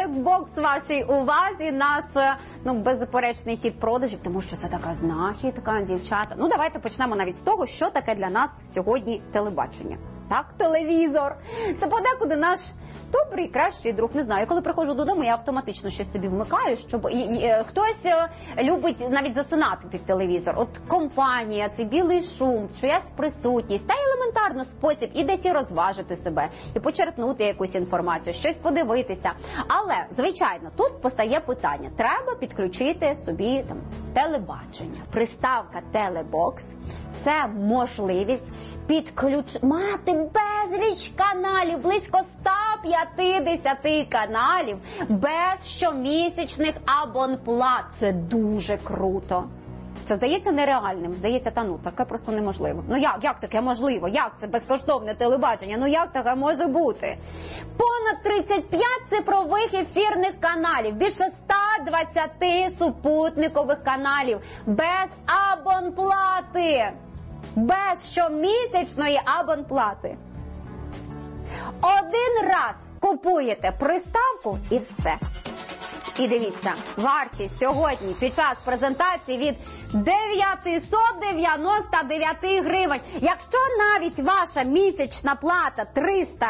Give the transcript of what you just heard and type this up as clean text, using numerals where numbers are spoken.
телебокс вашій увазі, наш, беззаперечний хід продажів, тому що це така знахідка, дівчата. Давайте почнемо навіть з того, що таке для нас сьогодні телебачення. Так, телевізор. Це подекуди наш добрий, кращий друг. Не знаю, коли приходжу додому, я автоматично щось собі вмикаю, щоб хтось любить навіть засинати під телевізор. От компанія, цей білий шум, чиясь присутність, та елементарно спосіб і десь і розважити себе, і почерпнути якусь інформацію, щось подивитися. Але, звичайно, тут постає питання. Треба підключити собі телебачення. Приставка телебокс – це можливість мати безліч каналів, близько 150 каналів без щомісячних абонплат. Це дуже круто. Це здається нереальним, здається, таке просто неможливо. Як таке можливо? Як це безкоштовне телебачення? Як таке може бути? Понад 35 цифрових ефірних каналів, більше 120 супутникових каналів без абонплати. Без щомісячної абонплати. Один раз купуєте приставку і все. І дивіться, вартість сьогодні під час презентації від 999 гривень. Якщо навіть ваша місячна плата 300